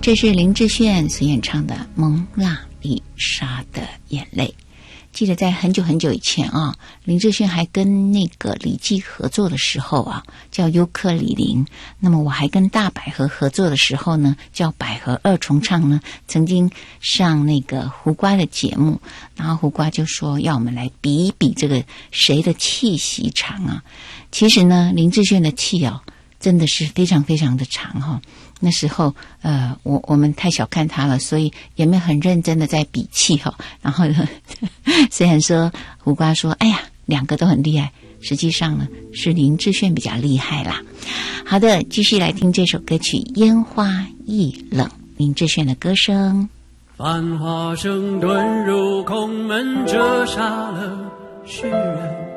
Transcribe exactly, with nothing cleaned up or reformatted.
这是林志炫所演唱的《蒙娜丽莎的眼泪》。记得在很久很久以前啊，林志炫还跟那个李记合作的时候啊，叫尤克里林。那么我还跟大百合合作的时候呢，叫百合二重唱呢，曾经上那个胡瓜的节目，然后胡瓜就说要我们来比一比这个谁的气息长啊。其实呢，林志炫的气哦，真的是非常非常的长哈、哦。那时候呃我我们太小看他了，所以也没有很认真的在比气哈、哦。然后呢虽然说胡瓜说哎呀两个都很厉害，实际上呢是林志炫比较厉害啦。好的，继续来听这首歌曲《烟花易冷》，林志炫的歌声。 繁华声遁入空门，折煞了世人。